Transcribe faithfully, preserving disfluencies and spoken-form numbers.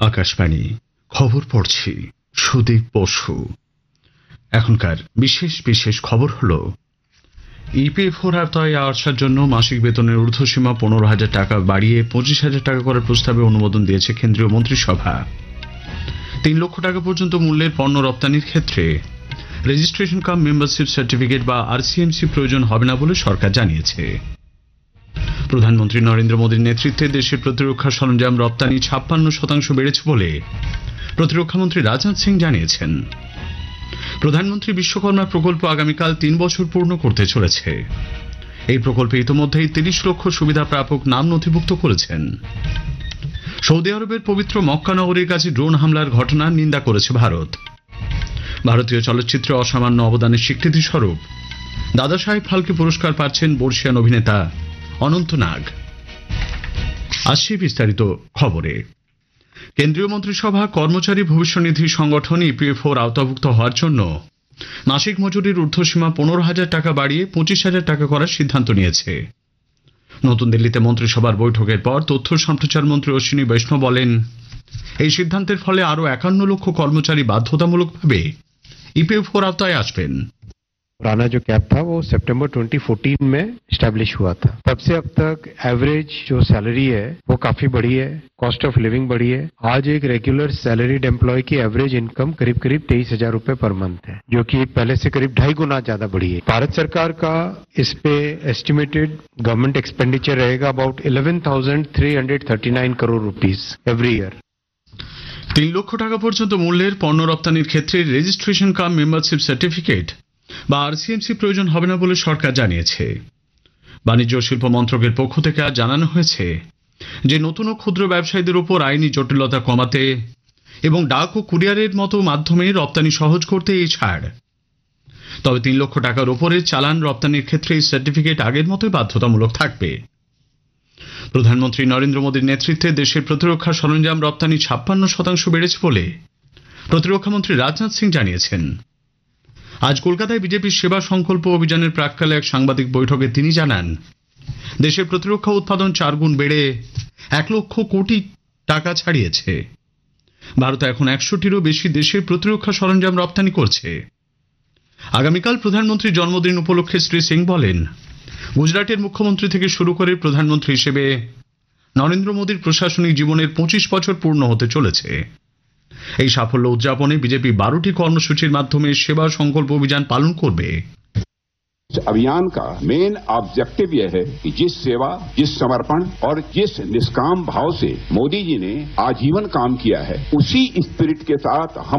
আকাশবাণী খবর পড়ছি সুদীপ বসু। এখনকার বিশেষ বিশেষ খবর হল, ইপিএফওর আওতায় আসার জন্য মাসিক বেতনের ঊর্ধ্বসীমা পনেরো হাজার টাকা বাড়িয়ে পঁচিশ হাজার টাকা করার প্রস্তাবে অনুমোদন দিয়েছে কেন্দ্রীয় মন্ত্রিসভা। তিন লক্ষ টাকা পর্যন্ত মূল্যের পণ্য রপ্তানির ক্ষেত্রে রেজিস্ট্রেশন কাম মেম্বারশিপ সার্টিফিকেট বা আরসিএমসি প্রয়োজন হবে না বলে সরকার জানিয়েছে। প্রধানমন্ত্রী নরেন্দ্র মোদীর নেতৃত্বে দেশের প্রতিরক্ষা সরঞ্জাম রপ্তানি ছাপ্পান্ন শতাংশ বেড়েছে বলে প্রতিরক্ষামন্ত্রী রাজনাথ সিং জানিয়েছেন। প্রধানমন্ত্রী বিশ্বকর্মা প্রকল্প আগামীকাল তিন বছর পূর্ণ করতে চলেছে। এই প্রকল্পে ইতোমধ্যেই তিরিশ লক্ষ সুবিধা প্রাপক নাম নথিভুক্ত করেছেন। সৌদি আরবের পবিত্র মক্কা নগরীর কাছে ড্রোন হামলার ঘটনার নিন্দা করেছে ভারত। ভারতীয় চলচ্চিত্রে অসামান্য অবদানের স্বীকৃতি স্বরূপ দাদা সাহেব ফালকে পুরস্কার পাচ্ছেন বর্ষিয়ান অভিনেতা অনন্ত নাগ। আসছে বিস্তারিত খবরে। কেন্দ্রীয় মন্ত্রিসভা কর্মচারী ভবিষ্যনিধি সংগঠন ইপিএফওর আওতাভুক্ত হওয়ার জন্য মাসিক মজুরির ঊর্ধ্বসীমা পনেরো হাজার টাকা বাড়িয়ে পঁচিশ হাজার টাকা করার সিদ্ধান্ত নিয়েছে। নতুন দিল্লিতে মন্ত্রিসভার বৈঠকের পর তথ্য সম্প্রচার মন্ত্রী অশ্বিনী বৈষ্ণব বলেন, এই সিদ্ধান্তের ফলে আরও একান্ন লক্ষ কর্মচারী বাধ্যতামূলকভাবে ইপিএফওর আওতায় আসবেন। पुराना जो कैप था वो सितंबर दो हज़ार चौदह में स्टैब्लिश हुआ था। तब से अब तक एवरेज जो सैलरी है वो काफी बढ़ी है, कॉस्ट ऑफ लिविंग बढ़ी है। आज एक रेगुलर सैलरीड एम्प्लॉय की एवरेज इनकम करीब करीब तेईस हजार रूपए पर मंथ है, जो कि पहले से करीब ढाई गुना ज्यादा बढ़ी है। भारत सरकार का इस पे एस्टिमेटेड गवर्नमेंट एक्सपेंडिचर रहेगा about eleven thousand three hundred thirty nine crore rupees every year. তিন লক্ষ টাকা পর্যন্ত মূল্যের পণ্য রপ্তানির ক্ষেত্রে রেজিস্ট্রেশন কাম মেম্বারশিপ সার্টিফিকেট বা আরসিএমসি প্রয়োজন হবে না বলে সরকার জানিয়েছে। বাণিজ্য ও শিল্প মন্ত্রকের পক্ষ থেকে আজ জানানো হয়েছে যে নতুন ও ক্ষুদ্র ব্যবসায়ীদের উপর আইনি জটিলতা কমাতে এবং ডাক ও কুরিয়ারের মতো মাধ্যমে রপ্তানি সহজ করতে এই ছাড়। তবে তিন লক্ষ টাকার উপরে চালান রপ্তানির ক্ষেত্রে এই সার্টিফিকেট আগের মতোই বাধ্যতামূলক থাকবে। প্রধানমন্ত্রী নরেন্দ্র মোদীর নেতৃত্বে দেশের প্রতিরক্ষা সরঞ্জাম রপ্তানি ছাপ্পান্ন শতাংশ বেড়েছে বলে প্রতিরক্ষামন্ত্রী রাজনাথ সিং জানিয়েছেন। আজ কলকাতায় বিজেপির সেবা সংকল্প অভিযানের প্রাক্কালে এক সাংবাদিক বৈঠকে তিনি জানান, দেশের প্রতিরক্ষা উৎপাদন চার গুণ বেড়ে এক লক্ষ কোটি টাকা ছাড়িয়েছে। ভারত এখন একশোটিরও বেশি দেশের প্রতিরক্ষা সরঞ্জাম রপ্তানি করছে। আগামীকাল প্রধানমন্ত্রীর জন্মদিন উপলক্ষে শ্রী সিং বলেন, গুজরাটের মুখ্যমন্ত্রী থেকে শুরু করে প্রধানমন্ত্রী হিসেবে নরেন্দ্র মোদীর প্রশাসনিক জীবনের পঁচিশ বছর পূর্ণ হতে চলেছে। এই সাফল্য উদযাপনে বিজেপি বারোটি কর্মসূচির মাধ্যমে সেবা সংকল্প অভিযান পালন করবে। इस अभियान का मेन ऑब्जेक्टिव यह है कि जिस सेवा, जिस समर्पण और जिस निष्काम भाव से मोदी जी ने आजीवन काम किया है, उसी स्पिरिट के साथ हम